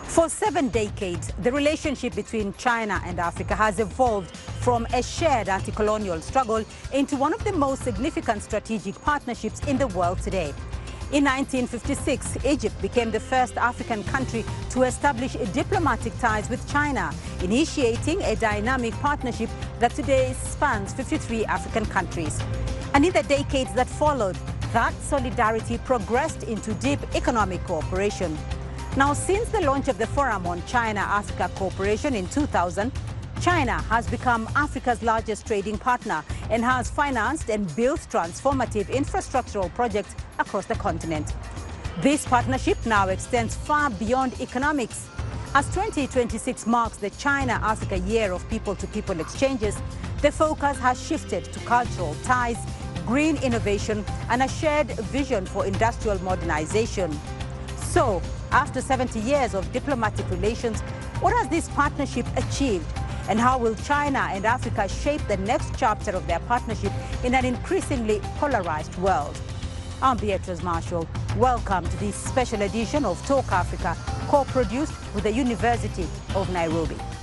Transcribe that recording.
For 7 decades, the relationship between China and Africa has evolved from a shared anti-colonial struggle into one of the most significant strategic partnerships in the world today. In 1956, Egypt became the first African country to establish diplomatic ties with China, initiating a dynamic partnership that today spans 53 African countries. And in the decades that followed, that solidarity progressed into deep economic cooperation. Now, since the launch of the Forum on China-Africa Cooperation in 2000, China has become Africa's largest trading partner and has financed and built transformative infrastructural projects across the continent. This partnership now extends far beyond economics. As 2026 marks the China-Africa Year of People-to-People exchanges, the focus has shifted to cultural ties, green innovation, and a shared vision for industrial modernization. So, after 70 years of diplomatic relations, what has this partnership achieved? And how will China and Africa shape the next chapter of their partnership in an increasingly polarized world? I'm Beatrice Marshall. Welcome to this special edition of Talk Africa, co-produced with the University of Nairobi.